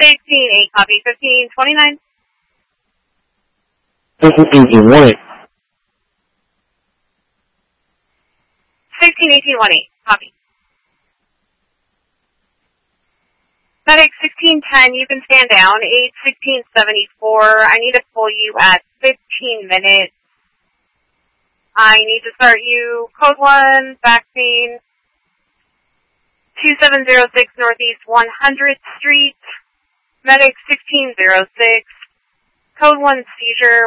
16-8, copy. 1529. 16-18-1-8. 16-18-1-8, copy. Medic 1610, you can stand down. 8-16-74, I need to pull you at 15 minutes. I need to start you, code 1, back pain, 2706 Northeast 100th Street, medic 1606, code 1 seizure,